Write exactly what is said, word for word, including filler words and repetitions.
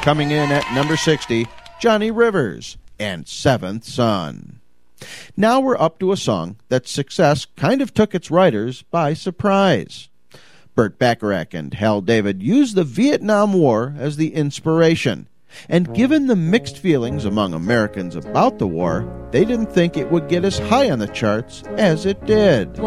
Coming in at number sixty, Johnny Rivers and Seventh Son. Now we're up to a song that success kind of took its writers by surprise. Burt Bacharach and Hal David used the Vietnam War as the inspiration, and given the mixed feelings among Americans about the war, they didn't think it would get as high on the charts as it did.